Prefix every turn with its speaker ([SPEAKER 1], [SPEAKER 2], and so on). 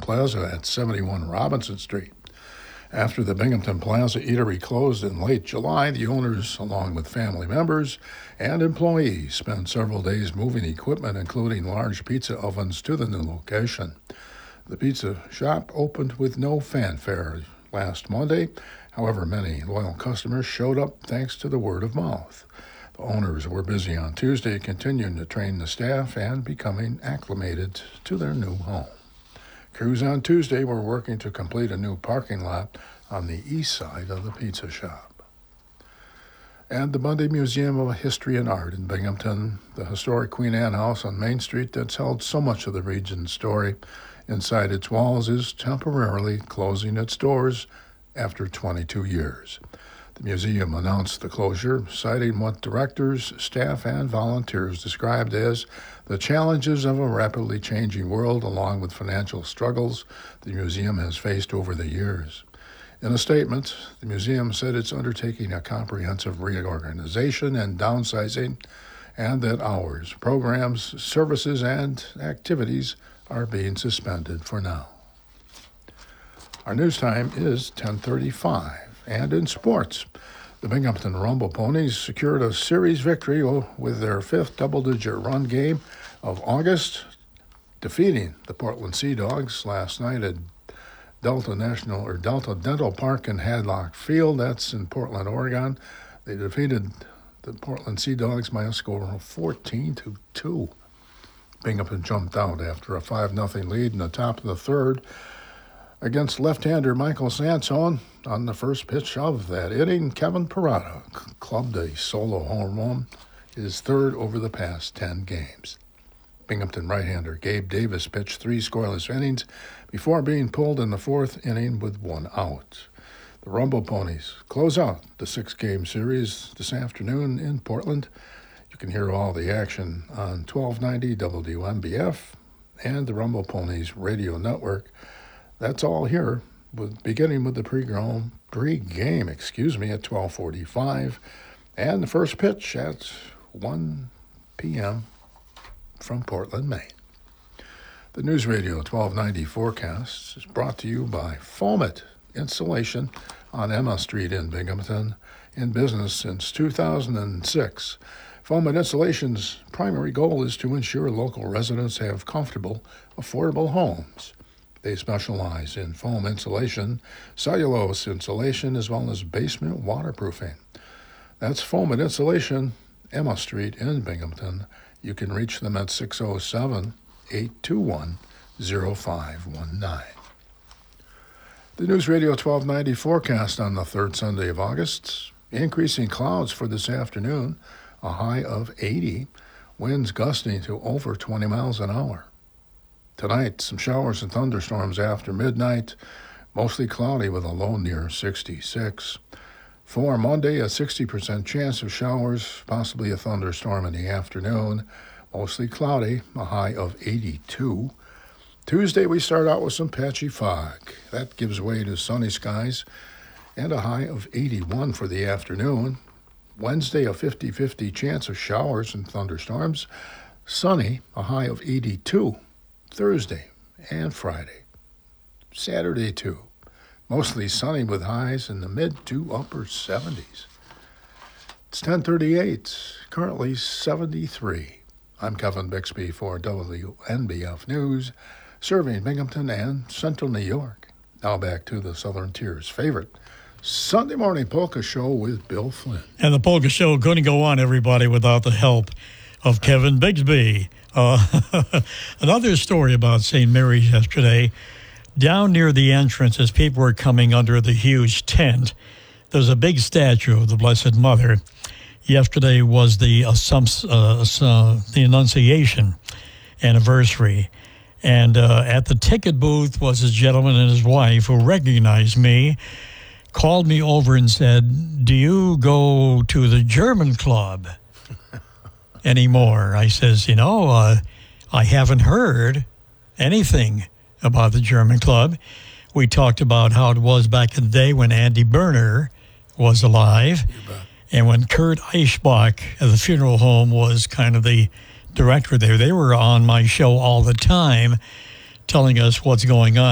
[SPEAKER 1] Plaza at 71 Robinson Street. After the Binghamton Plaza Eatery closed in late July, the owners, along with family members and employees, spent several days moving equipment, including large pizza ovens, to the new location. The pizza shop opened with no fanfare last Monday. However, many loyal customers showed up thanks to the word of mouth. The owners were busy on Tuesday, continuing to train the staff and becoming acclimated to their new home. Crews on Tuesday were working to complete a new parking lot on the east side of the pizza shop. And the Bundy Museum of History and Art in Binghamton, the historic Queen Anne House on Main Street that's held so much of the region's story inside its walls, is temporarily closing its doors after 22 years. The museum announced the closure, citing what directors, staff, and volunteers described as the challenges of a rapidly changing world, along with financial struggles the museum has faced over the years. In a statement, the museum said it's undertaking a comprehensive reorganization and downsizing, and that hours, programs, services, and activities are being suspended for now. Our news time is 10:35. And in sports, the Binghamton Rumble Ponies secured a series victory with their fifth double-digit run game of August, defeating the Portland Sea Dogs last night at Delta Dental Park in Hadlock Field. That's in Portland, Oregon. They defeated the Portland Sea Dogs by a score of 14-2. Binghamton jumped out after a 5-0 lead in the top of the third against left-hander Michael Sansone. On the first pitch of that inning, Kevin Parada clubbed a solo home run, his third over the past 10 games. Binghamton right-hander Gabe Davis pitched 3 scoreless innings before being pulled in the fourth inning with 1 out. The Rumble Ponies close out the 6-game series this afternoon in Portland. You can hear all the action on 1290 WMBF and the Rumble Ponies radio network. That's all here, beginning with the pregame at 12:45, and the first pitch at 1 p.m. from Portland, Maine. The News Radio 1290 forecast is brought to you by Foamit Insulation on Emma Street in Binghamton, in business since 2006. Foamit Insulation's primary goal is to ensure local residents have comfortable, affordable homes. They specialize in foam insulation, cellulose insulation, as well as basement waterproofing. That's Foamit Insulation, Emma Street in Binghamton. You can reach them at 607-821-0519. The News Radio 1290 forecast on the third Sunday of August. Increasing clouds for this afternoon, a high of 80, winds gusting to over 20 miles an hour. Tonight, some showers and thunderstorms after midnight, mostly cloudy with a low near 66. For Monday, a 60% chance of showers, possibly a thunderstorm in the afternoon, mostly cloudy, a high of 82. Tuesday, we start out with some patchy fog. That gives way to sunny skies and a high of 81 for the afternoon. Wednesday, a 50-50 chance of showers and thunderstorms, sunny, a high of 82. Thursday and Friday. Saturday, too. Mostly sunny with highs in the mid to upper 70s. It's 10:38, currently 73. I'm Kevin Bixby for WNBF News, serving Binghamton and Central New York. Now back to the Southern Tier's favorite Sunday morning polka show with Bill Flynn.
[SPEAKER 2] And the polka show couldn't go on, everybody, without the help of Kevin Bixby. Another story about St. Mary's yesterday. Down near the entrance, as people were coming under the huge tent, there's a big statue of the Blessed Mother. Yesterday was the Annunciation anniversary. And at the ticket booth was a gentleman and his wife who recognized me, called me over and said, "Do you go to the German club anymore?" I says, I haven't heard anything about the German club. We talked about how it was back in the day when Andy Berner was alive, and when Kurt Eichbach at the funeral home was kind of the director there. They were on my show all the time telling us what's going on.